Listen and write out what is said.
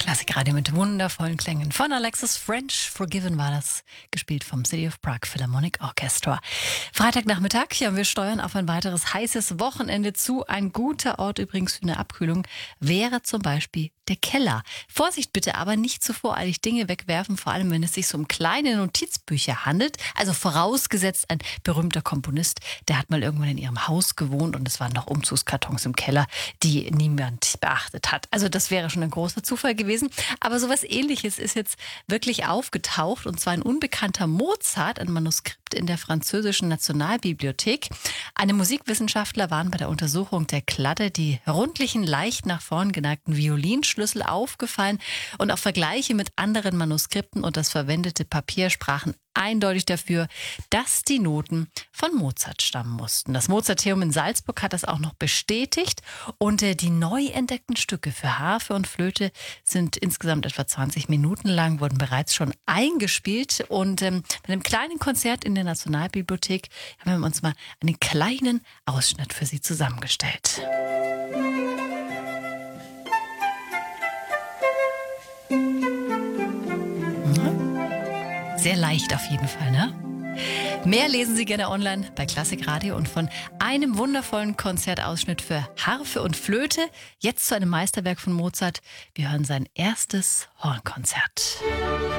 Klassikradio mit wundervollen Klängen. Von Alexis French, Forgiven war das, gespielt vom City of Prague Philharmonic Orchestra. Freitagnachmittag, ja, wir steuern auf ein weiteres heißes Wochenende zu. Ein guter Ort übrigens für eine Abkühlung wäre zum Beispiel der Keller. Vorsicht bitte aber, nicht zu voreilig Dinge wegwerfen, vor allem wenn es sich so um kleine Notizbücher handelt. Also vorausgesetzt, ein berühmter Komponist, der hat mal irgendwann in ihrem Haus gewohnt und es waren noch Umzugskartons im Keller, die niemand beachtet hat. Also das wäre schon ein großer Zufall gewesen. Aber sowas Ähnliches ist jetzt wirklich aufgetaucht, und zwar ein unbekannter Mozart, ein Manuskript in der französischen Nationalbibliothek. Eine Musikwissenschaftler waren bei der Untersuchung der Kladde die rundlichen, leicht nach vorn geneigten Violinschlüssel aufgefallen, und auch Vergleiche mit anderen Manuskripten und das verwendete Papier sprachen eindeutig dafür, dass die Noten von Mozart stammen mussten. Das Mozarteum in Salzburg hat das auch noch bestätigt, und die neu entdeckten Stücke für Harfe und Flöte sind insgesamt etwa 20 Minuten lang, wurden bereits schon eingespielt, und mit einem kleinen Konzert in der Nationalbibliothek haben wir uns mal einen kleinen Ausschnitt für Sie zusammengestellt. Sehr leicht auf jeden Fall, ne? Mehr lesen Sie gerne online bei Klassikradio, und von einem wundervollen Konzertausschnitt für Harfe und Flöte jetzt zu einem Meisterwerk von Mozart. Wir hören sein erstes Hornkonzert.